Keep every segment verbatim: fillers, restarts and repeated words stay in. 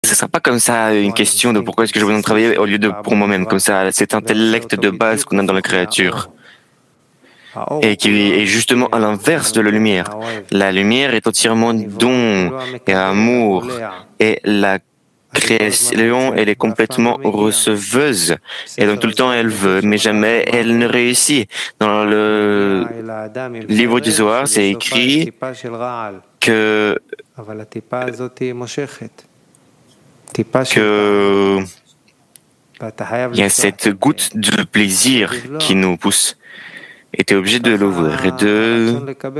Ce ne sera pas comme ça une question de pourquoi est-ce que j'ai besoin de travailler au lieu de pour moi-même, comme ça, cet intellect de base qu'on a dans la créature. Et qui est justement à l'inverse de la lumière. La lumière est entièrement don et amour, et la création, elle est complètement receveuse, et donc tout le temps elle veut, mais jamais elle ne réussit. Dans le livre du Zohar, c'est écrit que que il y a cette goutte de plaisir qui nous pousse. Et tu es obligé de l'ouvrir et de...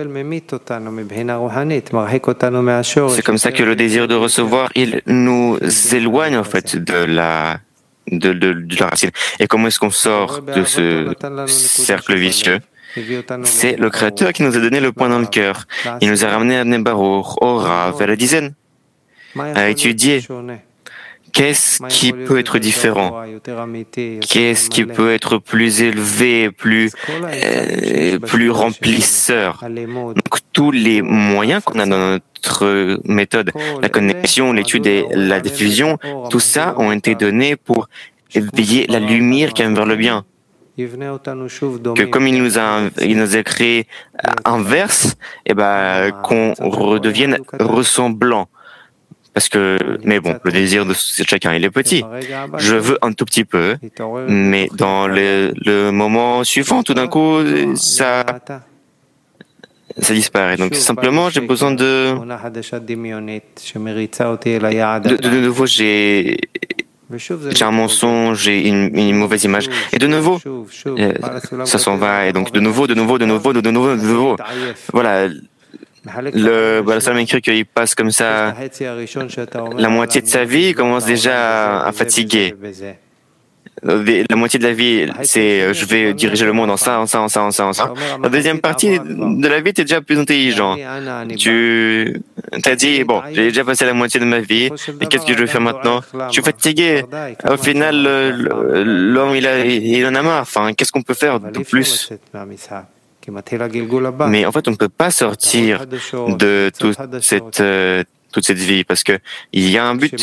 C'est comme ça que le désir de recevoir, il nous éloigne en fait de la, de, de, de la racine. Et comment est-ce qu'on sort de ce cercle vicieux? C'est le Créateur qui nous a donné le point dans le cœur. Il nous a ramené à Nebarour, au Rav, à la dizaine, à étudier. Qu'est-ce qui peut être différent? Qu'est-ce qui peut être plus élevé, plus, euh, plus remplisseur? Donc, tous les moyens qu'on a dans notre méthode, la connexion, l'étude et la diffusion, tout ça ont été donnés pour éveiller la lumière qui aime vers le bien. Que comme il nous a, il nous a créé inverse, et ben, qu'on redevienne ressemblant. Parce que, mais bon, le désir de chacun, il est petit. Je veux un tout petit peu, mais dans le, le moment suivant, tout d'un coup, ça, ça disparaît. Donc, simplement, j'ai besoin de, de, de, de nouveau, j'ai, j'ai un mensonge, j'ai une, une mauvaise image. Et de nouveau, ça s'en va. Et donc, de nouveau, de nouveau, de nouveau, de nouveau, de nouveau. Voilà. Le, bah, le Salam écrit qu'il passe comme ça la moitié de sa vie, il commence déjà à, à fatiguer. La moitié de la vie, c'est je vais diriger le monde en ça, en ça, en ça, en ça, en ça. La deuxième partie de la vie, tu es déjà plus intelligent. Tu as dit, bon, j'ai déjà passé la moitié de ma vie, et qu'est-ce que je vais faire maintenant? Je suis fatigué. Au final, l'homme, il, a, il en a marre. Enfin, qu'est-ce qu'on peut faire de plus? Mais en fait, on ne peut pas sortir de toute cette, euh, toute cette vie parce qu'il y a un but.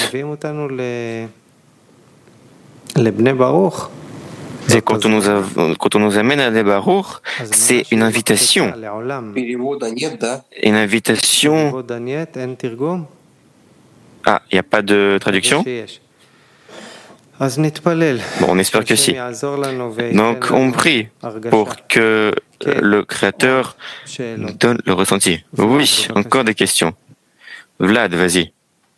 Et quand on nous, a, quand on nous amène à Nebarour, c'est une invitation. Une invitation. Ah, il n'y a pas de traduction? Bon, on espère que si. Donc, on prie pour que le Créateur donne le ressenti. Oui, encore des questions. Vlad, vas-y.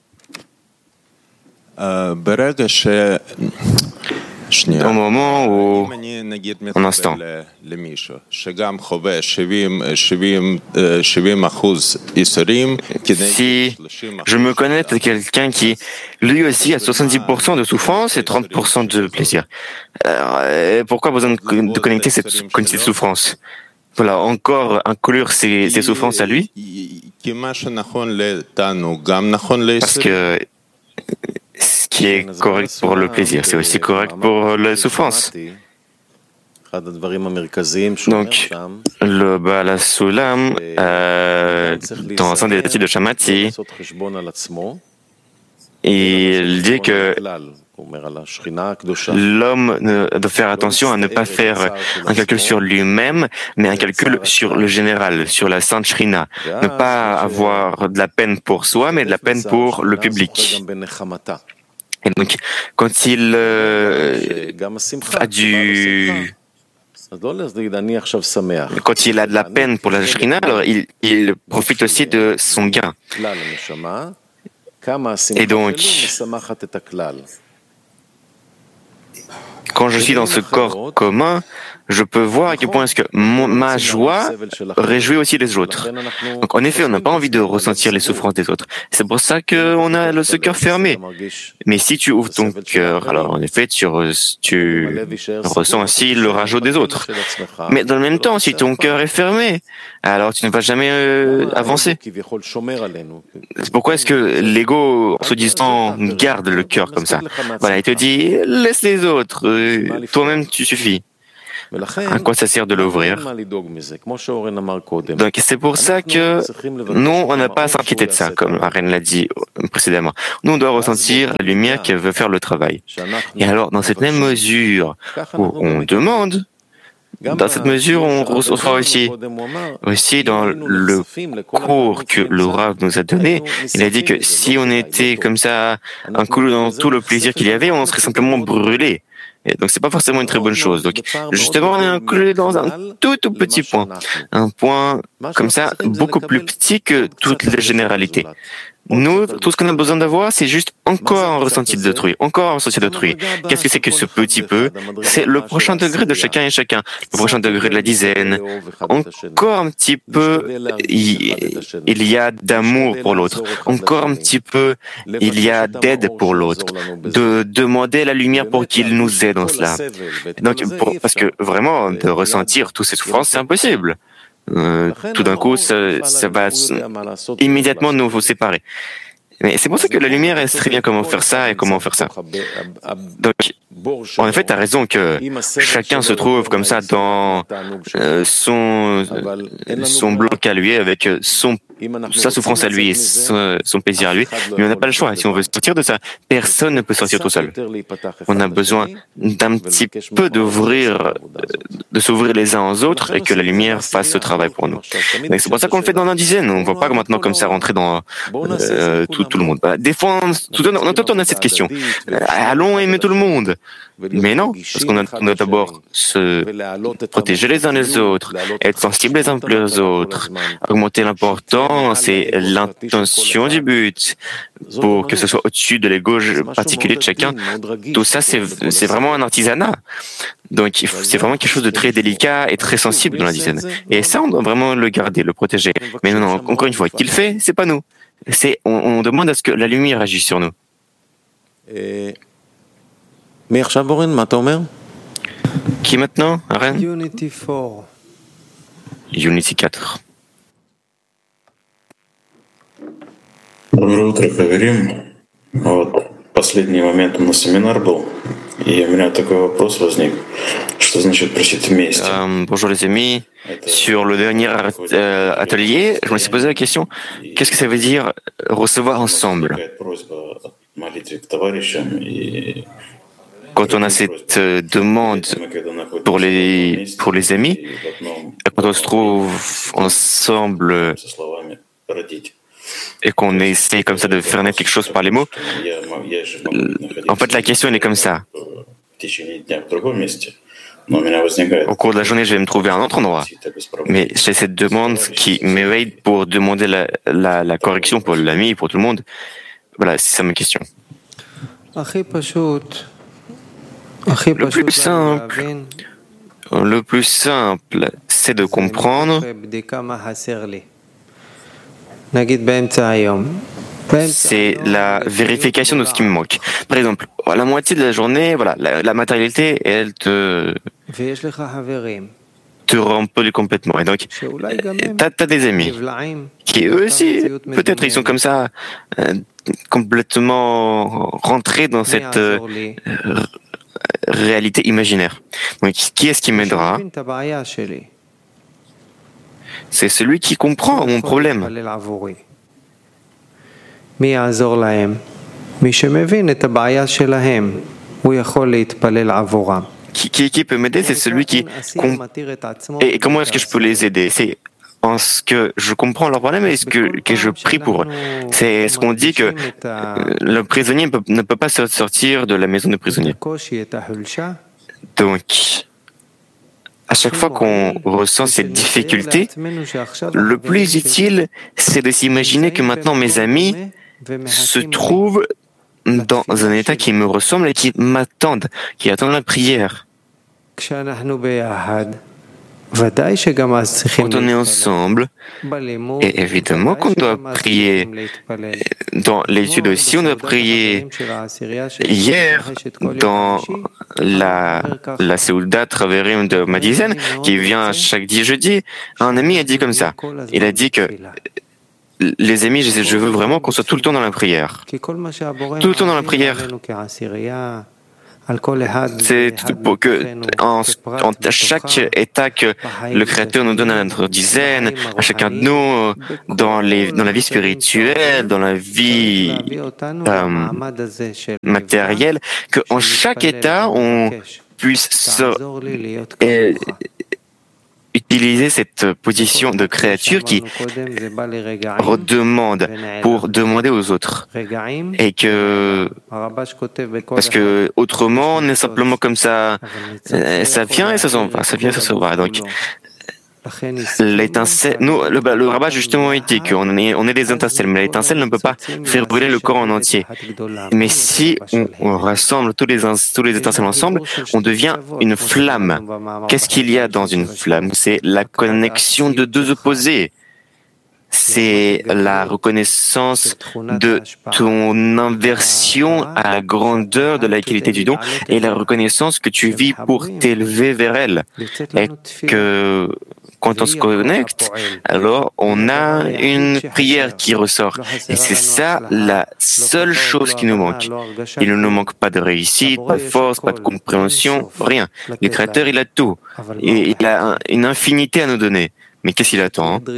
Au moment où, un instant, si je me connecte à quelqu'un qui, lui aussi, a soixante-dix pour cent de souffrance et trente pour cent de plaisir, alors, pourquoi besoin de connecter cette quantité de souffrance? Voilà, encore inclure ses, ses souffrances à lui, parce que ce qui est correct pour le plaisir, c'est aussi correct pour la souffrance. Donc, le Baal HaSulam, euh, dans un des titres de Shamati, il dit que l'homme doit faire attention à ne pas faire un calcul sur lui-même, mais un calcul sur le général, sur la Sainte Shrina. Ne pas avoir de la peine pour soi, mais de la peine pour le public. Et donc, quand il euh, a du... Quand il a de la peine pour la Shrina, alors il, il profite aussi de son gain. Et donc, quand je suis dans ce corps commun, je peux voir à quel point est-ce que mon, ma joie réjouit aussi les autres. Donc, en effet, on n'a pas envie de ressentir les souffrances des autres. C'est pour ça qu'on a le, ce cœur fermé. Mais si tu ouvres ton cœur, alors en effet, tu, re, tu ressens aussi le rageau des autres. Mais dans le même temps, si ton cœur est fermé, alors tu ne vas jamais euh, avancer. C'est pourquoi est-ce que l'ego, en se disant, garde le cœur comme ça? Voilà, il te dit, laisse les autres, euh, toi-même tu suffis. à quoi ça sert de l'ouvrir? Donc c'est pour ça que nous, on n'a pas à s'inquiéter de ça, comme Aren l'a dit précédemment. Nous, on doit ressentir la lumière qui veut faire le travail. Et alors, dans cette même mesure où on demande, dans cette mesure, on reçoit aussi, aussi dans le cours que le Rav nous a donné, il a dit que si on était comme ça, un coup dans tout le plaisir qu'il y avait, on serait simplement brûlé. Et donc c'est pas forcément une très bonne chose. Donc justement, on est inclus dans un tout, tout petit point, un point comme ça beaucoup plus petit que toutes les généralités. Nous, tout ce qu'on a besoin d'avoir, c'est juste encore un ressenti d'autrui, encore un ressenti d'autrui. Qu'est-ce que c'est que ce petit peu? C'est le prochain degré de chacun et chacun, le prochain degré de la dizaine. Encore un petit peu, il y a d'amour pour l'autre. Encore un petit peu, il y a d'aide pour l'autre. De demander la lumière pour qu'il nous aide dans cela. Donc, pour, parce que vraiment, de ressentir toutes ces souffrances, c'est impossible. Euh, tout d'un coup, ça, ça va immédiatement nous séparer. Mais c'est pour ça que la lumière, elle sait très bien comment faire ça et comment faire ça. Donc, en effet, tu as raison que chacun se trouve comme ça dans euh, son, son bloc à lui, avec son, sa souffrance à lui et son, son plaisir à lui. Mais on n'a pas le choix. Si on veut sortir de ça, personne ne peut sortir tout seul. On a besoin d'un petit peu d'ouvrir, de s'ouvrir les uns aux autres et que la lumière fasse ce travail pour nous. Donc, c'est pour ça qu'on le fait dans la dizaine. On ne va pas maintenant comme ça rentrer dans euh, tout, tout le monde. Des fois, on, tout, on, on, on a cette question. Euh, allons aimer tout le monde. Mais non, parce qu'on a, on doit d'abord se protéger les uns les autres, être sensibles les uns les autres, augmenter l'importance et l'intention du but pour que ce soit au-dessus de l'ego particulier de chacun. Tout ça, c'est, c'est vraiment un artisanat. Donc, c'est vraiment quelque chose de très délicat et très sensible dans la dizaine. Et ça, on doit vraiment le garder, le protéger. Mais non, non, encore une fois, qui le fait, c'est pas nous. C'est, on, on demande à ce que la lumière agisse sur nous. Et... Qui maintenant, Aren? Unity four. Unity quatre. Доброе утро, Хаверим. Вот последний момент на семинар был, и у меня такой вопрос возник. Что значит просить вместе? Euh, bonjour les amis. Sur le dernier euh, atelier, je me suis posé la question, qu'est-ce que ça veut dire recevoir ensemble? Quand on a cette euh, demande pour les, pour les amis, quand on se trouve ensemble et qu'on essaie comme ça de faire naître quelque chose par les mots, en fait la question elle est comme ça. Au cours de la journée, je vais me trouver à un autre endroit. Mais j'ai cette demande qui m'éveille pour demander la, la, la correction pour l'ami, pour tout le monde. Voilà, c'est ça ma question. Le plus simple, le plus simple, c'est de comprendre. C'est la vérification de ce qui me manque. Par exemple, à la moitié de la journée, voilà, la, la matérialité, elle te, te remplit complètement. Et donc, t'as, t'as des amis qui, eux aussi, peut-être, ils sont comme ça, euh, complètement rentrés dans cette euh, réalité imaginaire. Donc, qui est-ce qui m'aidera? C'est celui qui comprend mon problème. Qui, qui, qui peut m'aider? C'est celui qui... Com- et comment est-ce que je peux les aider? C'est en ce que je comprends leur problème et ce que, que je prie pour eux. C'est ce qu'on dit que euh, le prisonnier ne peut, ne peut pas sortir de la maison de prisonnier. Donc, à chaque fois qu'on ressent cette difficulté, le plus utile, c'est de s'imaginer que maintenant mes amis se trouvent dans un état qui me ressemble et qui m'attendent, qui attendent la prière. Quand on est ensemble, et évidemment qu'on doit prier dans l'étude aussi, on doit prier hier dans la, la Seudat Traverim de ma dizaine, qui vient chaque jeudi. Un ami a dit comme ça, il a dit que les amis, je, je veux vraiment qu'on soit tout le temps dans la prière. Tout le temps dans la prière. C'est pour que, en, en chaque état que le Créateur nous donne à notre dizaine, à chacun de nous, dans, les, dans la vie spirituelle, dans la vie euh, matérielle, qu'en chaque état, on puisse se, euh, utiliser cette position de créature qui redemande pour demander aux autres. Et que, parce que autrement, on est simplement comme ça, ça vient et ça s'en va, ça vient et ça s'en va. Donc, l'étincelle, nous, le, le rabbin justement dit qu'on est, on est des étincelles, mais l'étincelle ne peut pas faire brûler le corps en entier. Mais si on, on rassemble tous les, tous les étincelles ensemble, on devient une flamme. Qu'est-ce qu'il y a dans une flamme? C'est la connexion de deux opposés. C'est la reconnaissance de ton inversion à la grandeur de la qualité du don et la reconnaissance que tu vis pour t'élever vers elle. Et que quand on se connecte, alors on a une prière qui ressort. Et c'est ça la seule chose qui nous manque. Il ne nous manque pas de réussite, pas de force, pas de compréhension, rien. Le Créateur, il a tout. Et il a une infinité à nous donner. Mais qu'est-ce qu'il attend, hein?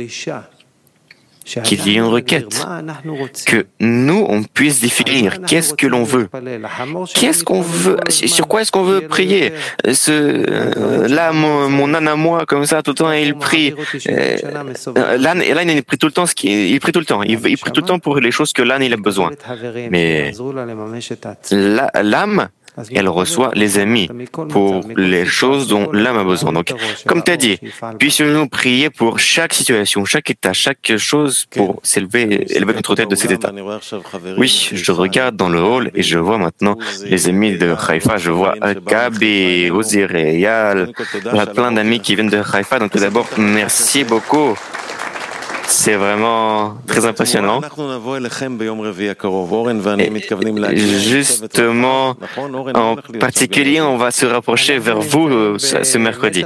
Qu'il y ait une requête, que nous, on puisse définir qu'est-ce que l'on veut, qu'est-ce qu'on veut, sur quoi est-ce qu'on veut prier. Ce, euh, là, mon, mon âne à moi, comme ça, tout le temps, il prie. Euh, l'âne, l'âne, il prie tout le temps, ce qui, il prie tout le temps, il, il prie tout le temps pour les choses que l'âne, il a besoin. Mais la, l'âme, elle reçoit les amis pour les choses dont l'âme a besoin. Donc, comme tu as dit, puissions-nous prier pour chaque situation, chaque état, chaque chose pour s'élever, élever notre tête de cet état. Oui, je regarde dans le hall et je vois maintenant les amis de Haïfa. Je vois Gabi, Ozir et Eyal. Il y a plein d'amis qui viennent de Haïfa. Donc, tout d'abord, merci beaucoup. C'est vraiment très impressionnant. Et justement, en particulier, on va se rapprocher vers vous ce mercredi.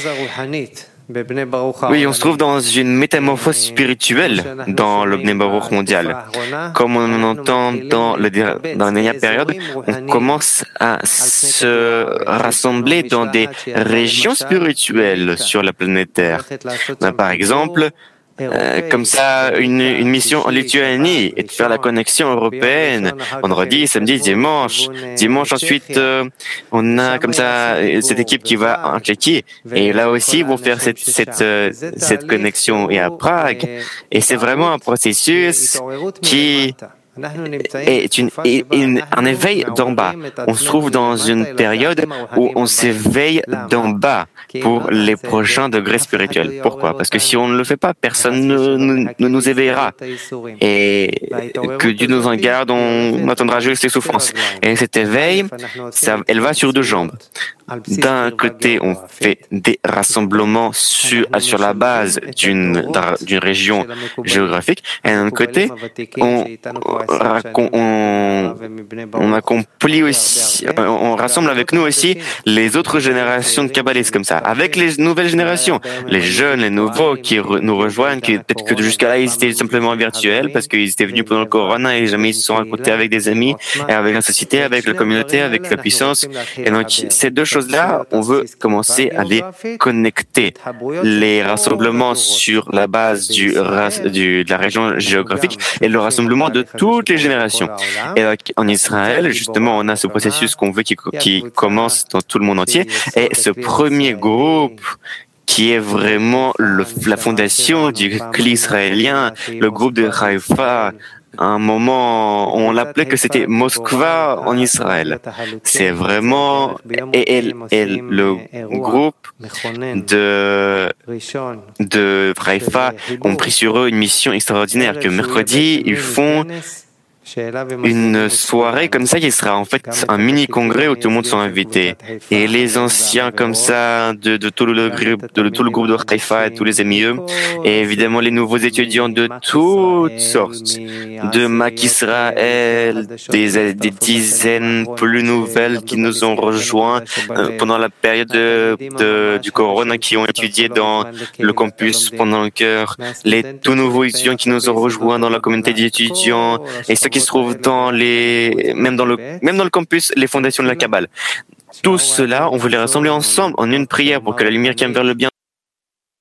Oui, on se trouve dans une métamorphose spirituelle dans le Bnei Baruch mondial. Comme on en entend dans, le, dans la dernière période, on commence à se rassembler dans des régions spirituelles sur la planète Terre. Par exemple, Euh, comme ça, une, une mission en Lituanie et de faire la connexion européenne. Vendredi, samedi, dimanche. Dimanche, ensuite, euh, on a comme ça cette équipe qui va en Tchéquie. Et là aussi, ils vont faire cette, cette, euh, cette connexion et à Prague. Et c'est vraiment un processus qui est une, une, un éveil d'en bas. On se trouve dans une période où on s'éveille d'en bas pour les prochains degrés spirituels. Pourquoi? Parce que si on ne le fait pas, personne ne, ne, ne nous éveillera. Et que Dieu nous en garde, on attendra juste les souffrances. Et cet éveil, ça, elle va sur deux jambes. D'un côté, on fait des rassemblements sur, sur la base d'une, d'une région géographique, et d'un autre côté, on, on, on accomplit aussi, on rassemble avec nous aussi les autres générations de kabbalistes comme ça, avec les nouvelles générations, les jeunes, les nouveaux qui re, nous rejoignent, qui peut-être que jusqu'à là ils étaient simplement virtuels parce qu'ils étaient venus pendant le Corona et jamais ils se sont rencontrés avec des amis, et avec la société, avec la communauté, avec la puissance. Et donc ces deux choses-là, on veut commencer à les connecter. Les rassemblements sur la base du, du, de la région géographique et le rassemblement de toutes les générations. Et donc, en Israël, justement, on a ce processus qu'on veut qui, qui commence dans tout le monde entier. Et ce premier groupe qui est vraiment le, la fondation du cli israélien, le groupe de Haïfa. À un moment, on l'appelait que c'était Moskva en Israël. C'est vraiment, et, et, et le groupe de, de Haïfa ont pris sur eux une mission extraordinaire que mercredi, ils font une soirée comme ça qui sera en fait un mini-congrès où tout le monde sont invités. Et les anciens comme ça de, de, tout, le groupe, de tout le groupe de Haïfa et tous les amis eux, et évidemment les nouveaux étudiants de toutes sortes, de Mac Israël, des, des dizaines plus nouvelles qui nous ont rejoints euh, pendant la période de, de, du Corona, qui ont étudié dans le campus pendant le cœur, les tout nouveaux étudiants qui nous ont rejoints dans la communauté d'étudiants, et ceux qui qui se trouvent dans les, même dans le, même dans le campus, les fondations de la Kabbale. Tout cela, on veut les rassembler ensemble en une prière pour que la lumière qui aime vers le bien